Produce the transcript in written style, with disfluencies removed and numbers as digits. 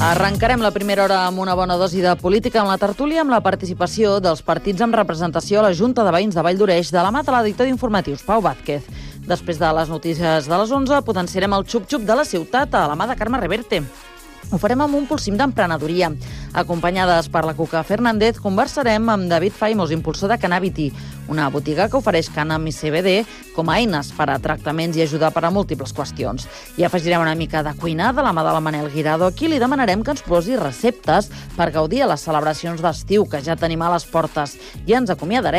Arrencarem la primera hora amb una bona dosi de política en la tertúlia amb la participació dels partits amb representació a la Junta de Veïns de Vall d'Oreix de la mà de l'editor d'informatius, Pau Vázquez. Després de les notícies de les 11 potenciarem el xup-xup de la ciutat a la mà de Carme Reverte. Ho farem amb un pulsim d'emprenedoria. Acompanyades per la Cuca Fernández, conversarem amb David Faimos, impulsor de Cannabity, una botiga que ofereix cànnam i CBD com a eines per a tractaments i ajudar per a múltiples qüestions. I afegirem una mica de cuina de la mà de la Manel Guirado, a qui li demanarem que ens posi receptes per gaudir a les celebracions d'estiu que ja tenim a les portes. I ens acomiadarem